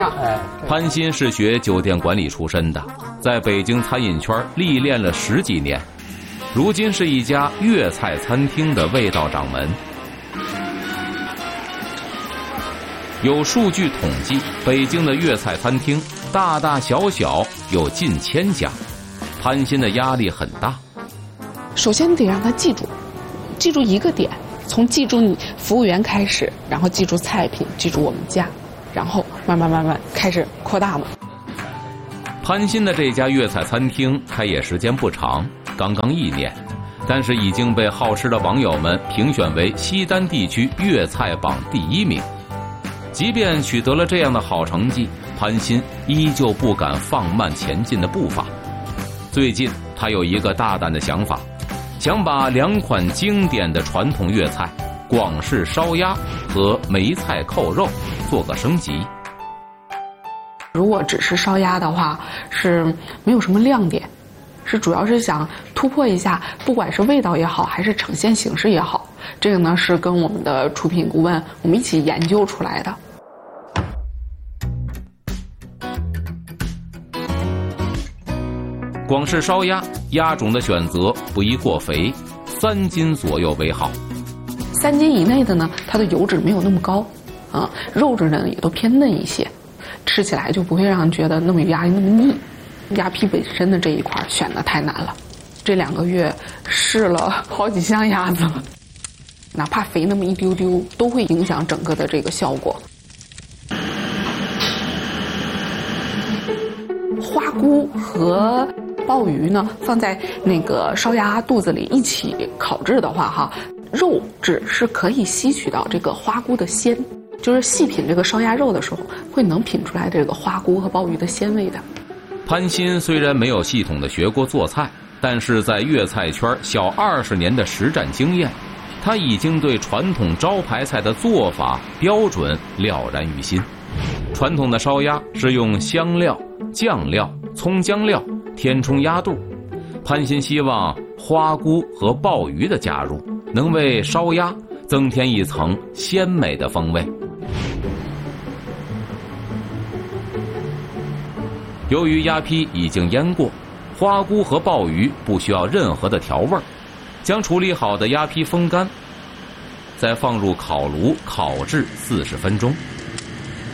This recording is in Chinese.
潘鑫是学酒店管理出身的，在北京餐饮圈历练了10几年，如今是一家粤菜餐厅的味道掌门。有数据统计，北京的粤菜餐厅大大小小有近1000家，潘鑫的压力很大。 首先得让他记住一个点，从记住你服务员开始，然后记住菜品，记住我们家，然后慢慢开始扩大嘛。 潘鑫的这家粤菜餐厅开业时间不长，刚刚1年，但是已经被好吃的网友们评选为西单地区粤菜榜第1名。即便取得了这样的好成绩，潘鑫依旧不敢放慢前进的步伐。最近他有一个大胆的想法，想把2款经典的传统粤菜广式烧鸭和梅菜扣肉做个升级。 如果只是烧鸭的话，是没有什么亮点，主要是想突破一下，不管是味道也好，还是呈现形式也好，这个呢是跟我们的出品顾问我们一起研究出来的。 广式烧鸭，鸭种的选择不宜过肥，3斤左右为好。 3斤以内的呢，它的油脂没有那么高，肉质呢也都偏嫩一些，吃起来就不会让人觉得那么鸭那么腻。鸭皮本身的这一块选的太难了，这2个月试了好几箱鸭子了，哪怕肥那么一丢丢，都会影响整个的这个效果。花菇和鲍鱼呢，放在那个烧鸭肚子里一起烤制的话，肉质是可以吸取到这个花菇的鲜，就是细品这个烧鸭肉的时候，会能品出来这个花菇和鲍鱼的鲜味的。 潘鑫虽然没有系统的学过做菜，但是在粤菜圈小20年的实战经验，他已经对传统招牌菜的做法标准了然于心。传统的烧鸭是用香料、酱料、葱姜料填充鸭肚，潘鑫希望花菇和鲍鱼的加入能为烧鸭增添一层鲜美的风味。由于鸭皮已经腌过，花菇和鲍鱼不需要任何的调味，将处理好的鸭皮风干，再放入烤炉烤制40分钟。